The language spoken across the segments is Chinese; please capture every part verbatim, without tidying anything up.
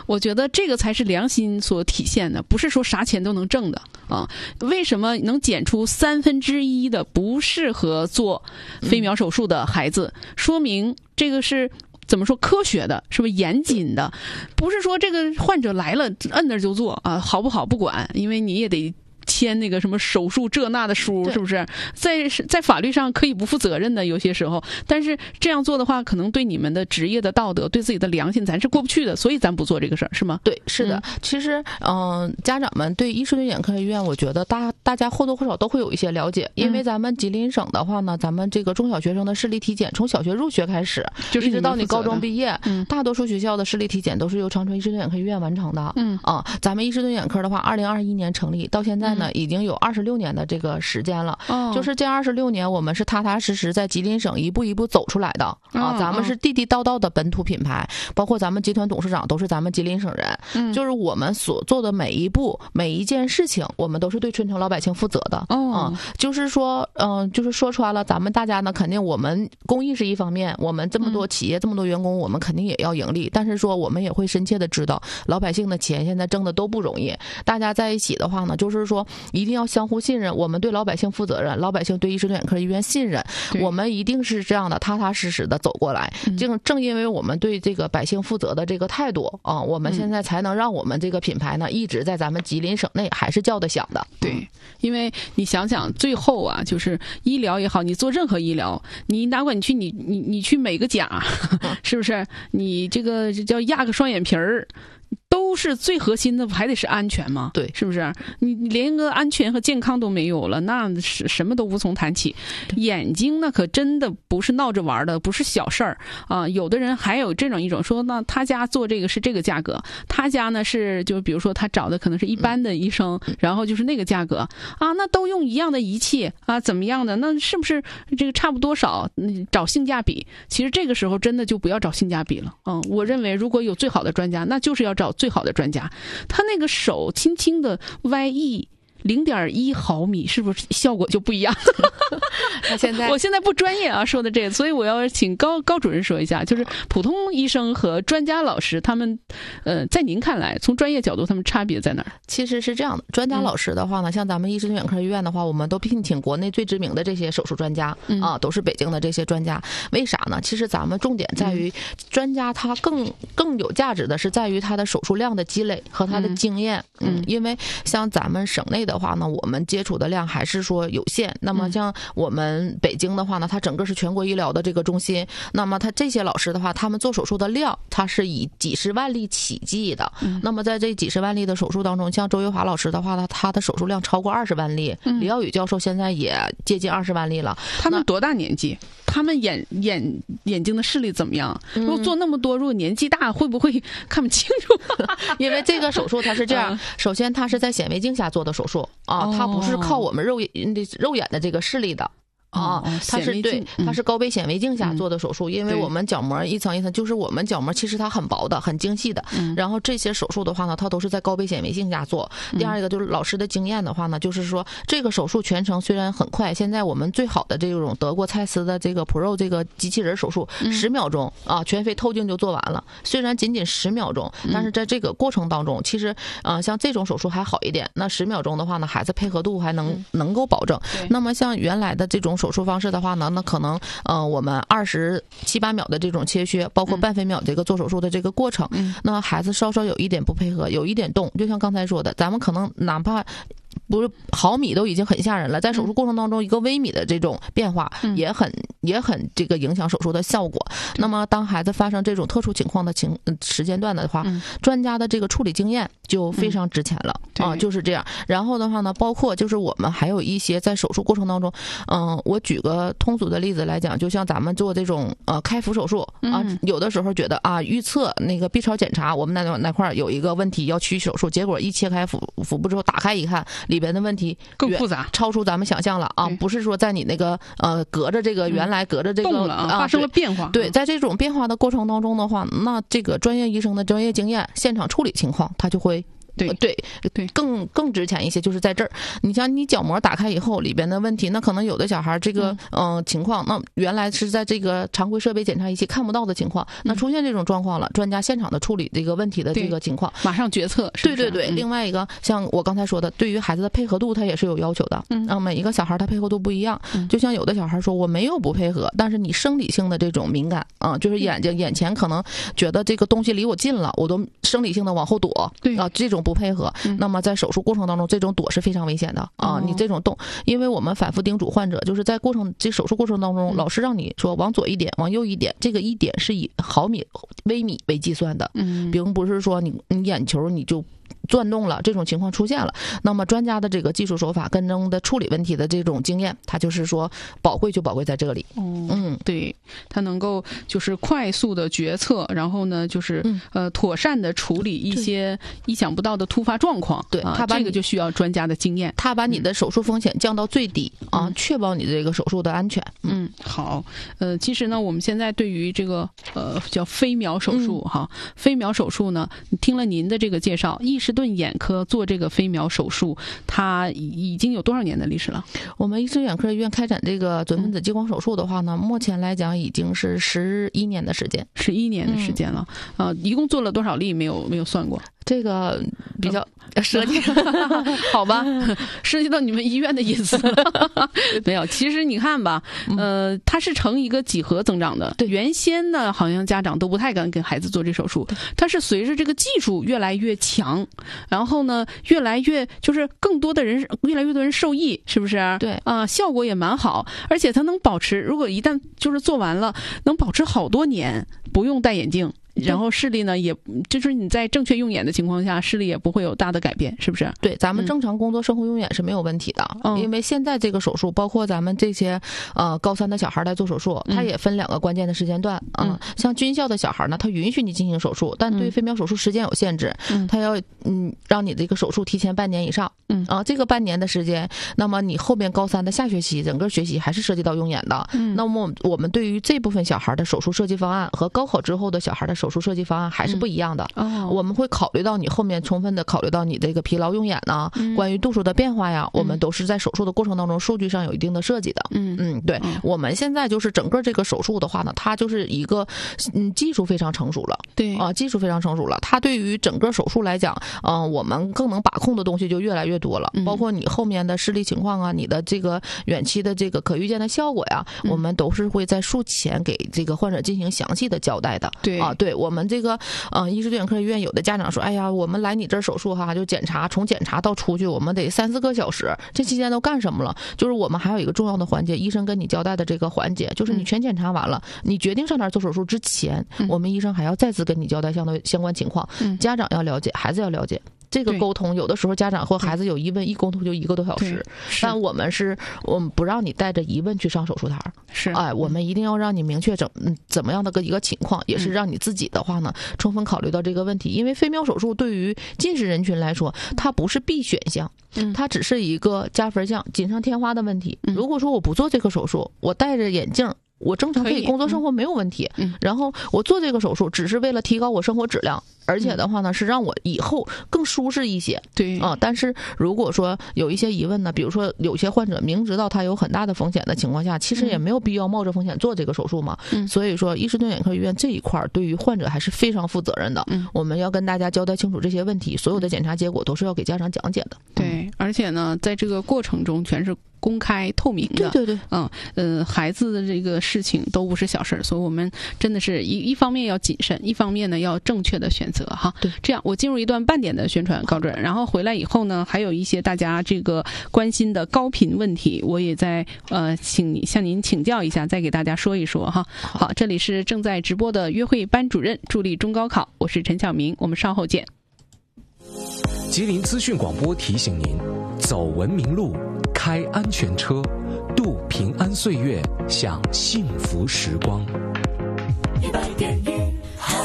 我觉得这个才是良心所体现的，不是说啥钱都能挣的啊。为什么能检出三分之一的不适合做飞秒手术的孩子？嗯、说明这个是怎么说科学的，是不是严谨的？不是说这个患者来了摁那就做啊，好不好不管，因为你也得签那个什么手术这那的书，是不是？在在法律上可以不负责任的，有些时候，但是这样做的话，可能对你们的职业的道德、对自己的良心，咱是过不去的，所以咱不做这个事儿，是吗？ 对，是的。嗯、其实，嗯、呃，家长们对伊士顿眼科医院，我觉得大大家或多或少都会有一些了解，因为咱们吉林省的话呢，咱们这个中小学生的视力体检，从小学入学开始， 就是一直到你高中毕业， 嗯， 大多数学校的视力体检都是由长春伊士顿眼科医院完成的。 嗯啊，咱们伊士顿眼科的话，二零二一年成立，到现在呢，嗯、已经有二十六年的这个时间了。 哦， 就是这二十六年，我们是踏踏实实在吉林省一步一步走出来的。啊，咱们是地地道道的本土品牌，包括咱们集团董事长都是咱们吉林省人。嗯，就是我们所做的每一步、每一件事情，我们都是对春城老百姓负责的。 哦， 啊，就是说，嗯、呃，就是说穿了，咱们大家呢，肯定我们公益是一方面，我们这么多企业、嗯、这么多员工，我们肯定也要盈利，但是说我们也会深切的知道，老百姓的钱现在挣的都不容易，大家在一起的话呢，就是说一定要相互信任，我们对老百姓负责任，老百姓对伊士顿眼科医院信任，我们一定是这样的踏踏实实的走过来。正正因为我们对这个百姓负责的这个态度啊，我们现在才能让我们这个品牌呢一直在咱们吉林省内还是叫得响的。 对，因为你想想最后啊，就是医疗也好，你做任何医疗，你哪管你去你你你去美个甲，是不是？你这个叫压个双眼皮儿。都是最核心的，还得是安全吗？ 对， 是不是？你连个安全和健康都没有了，那是什么都无从谈起。眼睛那可真的不是闹着玩的，不是小事儿啊！有的人还有这种一种说，那他家做这个是这个价格，他家呢是就比如说他找的可能是一般的医生，嗯、然后就是那个价格啊，那都用一样的仪器啊，怎么样的？那是不是这个差不多少？嗯，找性价比。其实这个时候真的就不要找性价比了。嗯，我认为如果有最好的专家，那就是要找最好的专家，他那个手轻轻的歪一零点一毫米，是不是效果就不一样？ 他现在， 我现在不专业啊，说的这个，所以我要请高高主任说一下，就是普通医生和专家老师，他们，呃，在您看来，从专业角度，他们差别在哪儿？ 其实是这样的，专家老师的话呢，嗯、像咱们伊士顿眼科医院的话，我们都聘请国内最知名的这些手术专家、嗯、啊，都是北京的这些专家。为啥呢？其实咱们重点在于，专家他更更有价值的是在于他的手术量的积累和他的经验。嗯，嗯因为像咱们省内的话呢，我们接触的量还是说有限。那么像我们北京的话呢，它整个是全国医疗的这个中心。那么他这些老师的话，他们做手术的量，它是以几十万例起计的。嗯、那么在这几十万例的手术当中，像周月华老师的话呢，他的手术量超过二十万例。嗯、李耀宇教授现在也接近二十万例了。 他们多大年纪？他们眼眼眼睛的视力怎么样？如果做那么多，如果年纪大，会不会看不清楚？ 因为这个手术它是这样，嗯、首先它是在显微镜下做的手术啊，哦、它不是靠我们肉眼的肉眼的这个视力的。啊，它是对，它是高倍显微镜下做的手术，嗯、因为我们角膜一层一层，就是我们角膜其实它很薄的、很精细的。嗯、然后这些手术的话呢，它都是在高倍显微镜下做。嗯、第二个就是老师的经验的话呢，就是说这个手术全程虽然很快，现在我们最好的这种德国蔡司的这个 Pro 这个机器人手术，十、嗯、秒钟啊，全非透镜就做完了。虽然仅仅十秒钟，但是在这个过程当中，其实呃像这种手术还好一点。那十秒钟的话呢，孩子配合度还能、嗯、能够保证。那么像原来的这种手术方式的话呢，那可能呃我们二十七八秒的这种切削，包括半分秒这个做手术的这个过程，嗯、那孩子稍稍有一点不配合，有一点动，就像刚才说的，咱们可能哪怕不是毫米都已经很吓人了，在手术过程当中一个微米的这种变化也很、嗯、也很这个影响手术的效果。那么当孩子发生这种特殊情况的情时间段的话、嗯、专家的这个处理经验就非常值钱了、嗯、啊，就是这样。然后的话呢，包括就是我们还有一些在手术过程当中，嗯、呃，我举个通俗的例子来讲，就像咱们做这种呃开腹手术啊，嗯、有的时候觉得啊预测那个 B 超检查我们那那块有一个问题要取手术，结果一切开腹腹部之后打开一看，里边的问题更复杂， 超出咱们想象了啊！不是说在你那个呃隔着这个原来隔着这个、 动了啊，发生了变化。 对，在这种变化的过程当中的话，那这个专业医生的专业经验、现场处理情况，他就会对对对，更更值钱一些，就是在这儿。你像你角膜打开以后，里边的问题，那可能有的小孩这个嗯、呃、情况，那原来是在这个常规设备检查仪器看不到的情况，那出现这种状况了，专家现场的处理这个问题的这个情况， 马上决策。是不是对对对、嗯，另外一个像我刚才说的，对于孩子的配合度，他也是有要求的。嗯，啊，每一个小孩他配合度不一样，嗯、就像有的小孩说我没有不配合，但是你生理性的这种敏感啊，就是眼睛眼前可能觉得这个东西离我近了，我都生理性的往后躲。 对啊，这种不配合，嗯、那么在手术过程当中，这种躲是非常危险的啊！哦、你这种动，因为我们反复叮嘱患者，就是在过程这手术过程当中，嗯、老师让你说往左一点，往右一点，这个一点是以毫米、微米为计算的，嗯，并不是说你你眼球你就转动了，这种情况出现了，那么专家的这个技术手法跟踪的处理问题的这种经验，他就是说宝贵就宝贵在这里。 哦、嗯，对，他能够就是快速的决策，然后呢，就是、嗯、呃妥善的处理一些意想不到的突发状况。 对， 啊、 他把这个就需要专家的经验， 他把你的手术风险降到最低、嗯、啊，确保你这个手术的安全。 嗯，好，呃，其实呢，我们现在对于这个呃叫飞秒手术、嗯、哈，飞秒手术呢，听了您的这个介绍，意识顿眼科做这个飞秒手术，它已经有多少年的历史了？ 我们医师眼科医院开展这个准分子激光手术的话呢，嗯、目前来讲已经是十一年的时间， 十一年的时间了。嗯、呃，一共做了多少例？没有没有算过。 这个比较涉及， 好吧，涉及到你们医院的隐私。没有，其实你看吧，呃，它是呈一个几何增长的。对，原先呢，好像家长都不太敢给孩子做这手术，它是随着这个技术越来越强，然后呢，越来越就是更多的人，越来越多人受益，是不是？ 对啊、呃，效果也蛮好，而且它能保持，如果一旦就是做完了，能保持好多年，不用戴眼镜。然后视力呢，也就是你在正确用眼的情况下，视力也不会有大的改变，是不是？ 对，咱们正常工作、生活用眼是没有问题的。嗯，因为现在这个手术，包括咱们这些呃高三的小孩来做手术，它也分两个关键的时间段啊、嗯。像军校的小孩呢，他允许你进行手术，但对飞秒手术时间有限制，嗯，他要嗯让你这个手术提前半年以上，嗯啊，这个半年的时间，那么你后边高三的下学期整个学习还是涉及到用眼的。嗯，那么我们对于这部分小孩的手术设计方案和高考之后的小孩的手术手术设计方案还是不一样的。嗯哦、我们会考虑到你后面充分的考虑到你这个疲劳用眼呢、嗯，关于度数的变化呀，我们都是在手术的过程当中数据上有一定的设计的。嗯嗯，对、嗯，我们现在就是整个这个手术的话呢，它就是一个嗯技术非常成熟了。对啊、呃，技术非常成熟了，它对于整个手术来讲，嗯、呃，我们更能把控的东西就越来越多了，嗯、包括你后面的视力情况啊，你的这个远期的这个可预见的效果呀，嗯、我们都是会在术前给这个患者进行详细的交代的。对啊，对。我们这个呃，医师对眼科医院有的家长说，哎呀，我们来你这儿手术哈，就检查，从检查到出去，我们得三四个小时，这期间都干什么了？就是我们还有一个重要的环节，医生跟你交代的这个环节，就是你全检查完了，嗯、你决定上哪儿做手术之前，嗯、我们医生还要再次跟你交代相对相关情况，嗯、家长要了解，孩子要了解。这个沟通有的时候家长和孩子有疑问，一沟通就一个多小时。但我们是，我们不让你带着疑问去上手术台。是，哎，我们一定要让你明确怎嗯怎么样的个一个情况，也是让你自己的话呢，充分考虑到这个问题。因为飞秒手术对于近视人群来说，它不是必选项，它只是一个加分项、锦上添花的问题。如果说我不做这个手术，我戴着眼镜，我正常可以工作生活没有问题。嗯，然后我做这个手术只是为了提高我生活质量。而且的话呢，是让我以后更舒适一些。对啊，但是如果说有一些疑问呢，比如说有些患者明知道他有很大的风险的情况下，其实也没有必要冒着风险做这个手术嘛。嗯，所以说医师对眼科医院这一块对于患者还是非常负责任的。嗯，我们要跟大家交代清楚这些问题，所有的检查结果都是要给家长讲解的。 对，而且呢，在这个过程中全是公开透明的。 对对对， 嗯呃，孩子的这个事情都不是小事，所以我们真的是一一方面要谨慎，一方面呢要正确的选择哈。对，这样我进入一段半点的宣传告准，然后回来以后呢，还有一些大家这个关心的高频问题，我也在呃请你向您请教一下，再给大家说一说哈。好，这里是正在直播的约会班主任助力中高考，我是陈晓明，我们稍后见。 吉林资讯广播提醒您：走文明路，开安全车，度平安岁月，享幸福时光。一百点一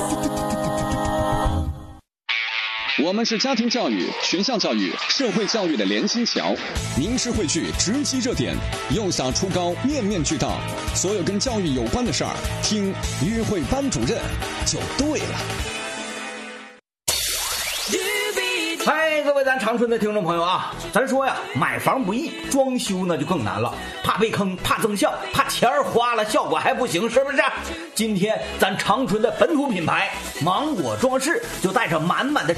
好。 我们是家庭教育、学校教育、社会教育的联系桥。名师汇聚，直击热点，幼小初高，面面俱到。所有跟教育有关的事儿，听约会班主任就对了。 嗨，各位咱长春的听众朋友啊，咱说呀，买房不易，装修呢就更难了，怕被坑，怕增效，怕钱儿花了效果还不行，是不是？今天咱长春的本土品牌芒果装饰就带着满满的